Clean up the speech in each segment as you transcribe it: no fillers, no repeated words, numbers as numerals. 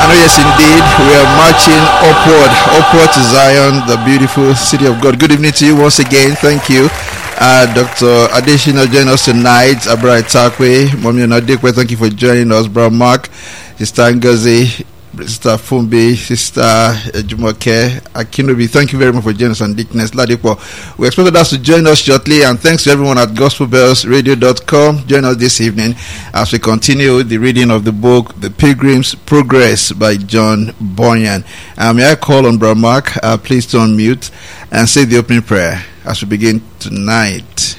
Oh yes, indeed. We are marching upward to Zion, the beautiful city of God. Good evening to you once again. Thank you. Dr. Adeshina joining us tonight. Abra Itakwe, Mommy Onadekwe, thank you for joining us. Brother Mark, Sister Ngozi, Sister Fumbi, Sister Jumoke, Akinobi, thank you very much for joining us, and Dickness Ladipo. We expected us to join us shortly, and thanks to everyone at gospelbellsradio.com. Join us this evening as we continue the reading of the book The Pilgrim's Progress by John Bunyan. May I call on Brother Mark, please to unmute and say the opening prayer as we begin tonight.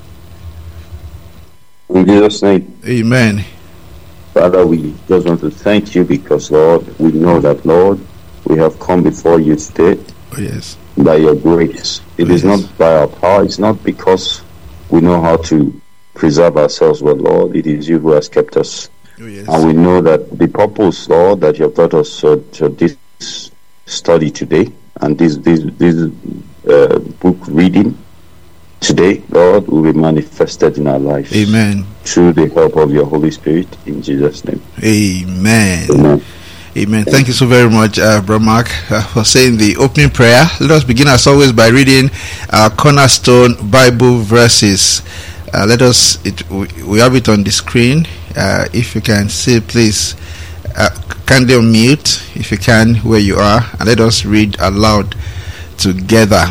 In Jesus' name. Amen. Father, we just want to thank you because, Lord, we know that, Lord, we have come before you today. Oh, yes. By your grace. It is not by our power. It's not because we know how to preserve ourselves, but, Lord, it is you who has kept us. Oh, yes. And we know that the purpose, Lord, that you have taught us to this study today and this book reading today, Lord, will be manifested in our lives. Amen. Through the help of your Holy Spirit, in Jesus' name. Amen. Amen. Amen. Thank you so very much, Brother Mark, for saying the opening prayer. Let us begin, as always, by reading our cornerstone Bible verses. We have it on the screen. If you can see, please, kindly unmute, if you can, where you are, and let us read aloud together.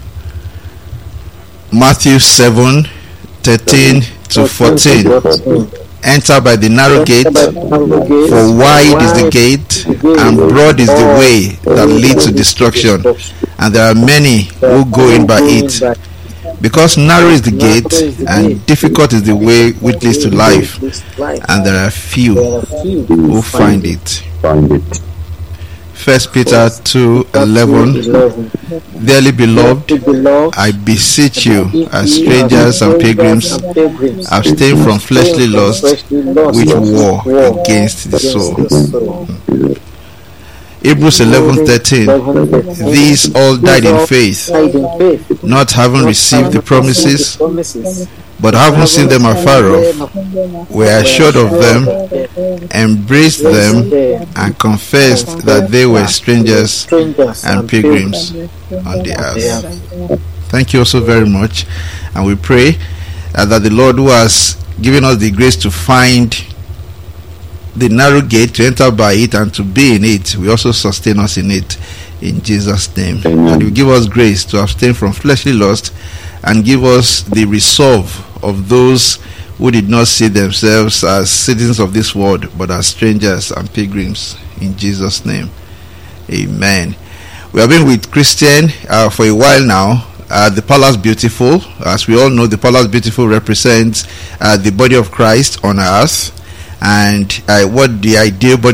Matthew 7:13 to 14. Enter by the narrow gate, for wide is the gate and broad is the way that leads to destruction, and there are many who go in by it. Because narrow is the gate and difficult is the way which leads to life, and there are few who find it. 1 Peter 2:11. Dearly beloved, I beseech you, as strangers and pilgrims, abstain from fleshly lusts which war against the soul. Hebrews 11:13. These all died in faith, not having received the promises, but having seen them afar off, were assured of them, embraced them, and confessed that they were strangers and pilgrims on the earth. Thank you also very much, and we pray that the Lord, who has given us the grace to find the narrow gate, to enter by it and to be in it, will also sustain us in it, in Jesus' name. And will give us grace to abstain from fleshly lust and give us the resolve of those who did not see themselves as citizens of this world, but as strangers and pilgrims, in Jesus' name. Amen. We have been with Christian for a while now. The Palace Beautiful, as we all know, the Palace Beautiful represents the body of Christ on earth, and what the ideal body